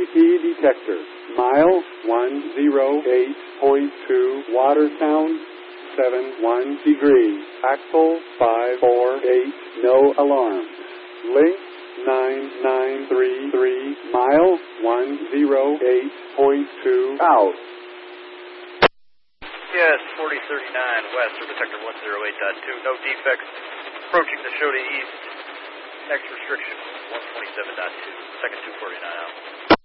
EVP detector. Mile 108.2. Water sound 71 degrees. Axle 548. No alarms. Link 9933. Mile 108.2. Out. Yes, 4039 west of detector 108.2. No defects. Approaching the Shota East. Next restriction 127.2. Second 249 out.